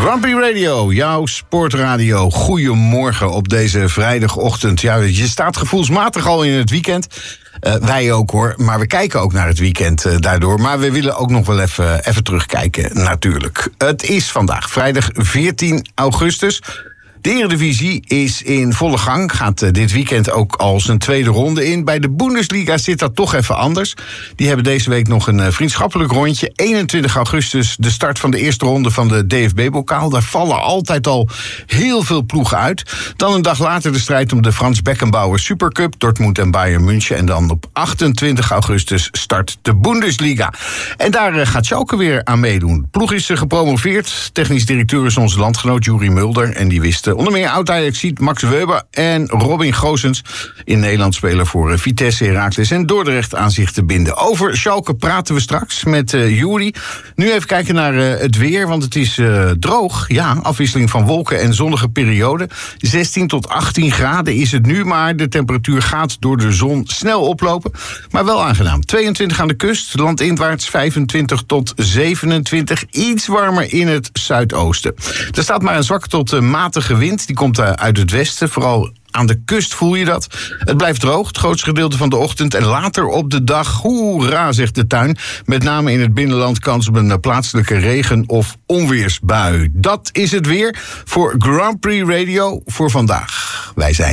Grand Prix Radio, jouw sportradio. Goedemorgen op deze vrijdagochtend. Ja, je staat gevoelsmatig al in het weekend. Wij ook hoor, maar we kijken ook naar het weekend daardoor. Maar we willen ook nog wel even terugkijken natuurlijk. Het is vandaag vrijdag 14 augustus. De Eredivisie is in volle gang, gaat dit weekend ook al zijn tweede ronde in. Bij de Bundesliga zit dat toch even anders. Die hebben deze week nog een vriendschappelijk rondje. 21 augustus de start van de eerste ronde van de DFB-bokaal. Daar vallen altijd al heel veel ploegen uit. Dan een dag later de strijd om de Frans Beckenbauer Supercup. Dortmund en Bayern München. En dan op 28 augustus start de Bundesliga. En daar gaat Schalke weer aan meedoen. De ploeg is gepromoveerd. Technisch directeur is onze landgenoot Juri Mulder. En die wist onder meer oud-Ajaxiet Max Weber en Robin Goossens in Nederland spelen voor Vitesse, Heracles en Dordrecht aan zich te binden. Over Schalke praten we straks met Juri. Nu even kijken naar het weer, want het is droog. Ja, afwisseling van wolken en zonnige periode. 16 tot 18 graden is het nu, maar de temperatuur gaat door de zon snel oplopen. Maar wel aangenaam. 22 aan de kust, landinwaarts 25 tot 27. Iets warmer in het zuidoosten. Er staat maar een zwakke tot matige wind. Die komt uit het westen, vooral aan de kust voel je dat. Het blijft droog, het grootste gedeelte van de ochtend. En later op de dag, hoera, zegt de tuin. Met name in het binnenland kans op een plaatselijke regen- of onweersbui. Dat is het weer voor Grand Prix Radio voor vandaag. Wij zijn